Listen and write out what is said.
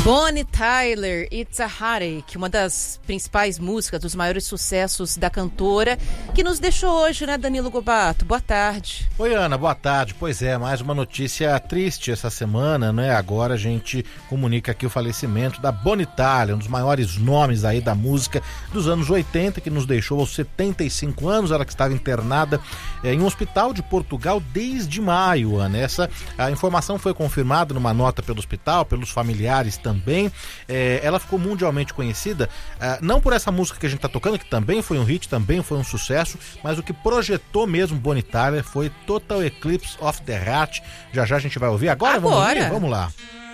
Bonnie Tyler, It's a Heartache, uma das principais músicas, dos maiores sucessos da cantora, que nos deixou hoje, né, Danilo Gobato? Boa tarde. Oi, Ana, boa tarde. Pois é, mais uma notícia triste essa semana, né? Agora a gente comunica aqui o falecimento da Bonnie Tyler, um dos maiores nomes aí da música dos anos 80, que nos deixou aos 75 anos, ela que estava internada em um hospital de Portugal desde maio, Ana. A informação foi confirmada numa nota pelo hospital, pelos familiares também. Ela ficou mundialmente conhecida, não por essa música que a gente está tocando, que também foi um hit, também foi um sucesso, mas o que projetou mesmo Bonnie Tyler foi Total Eclipse of the Heart. Já já a gente vai ouvir. Agora. Vamos lá.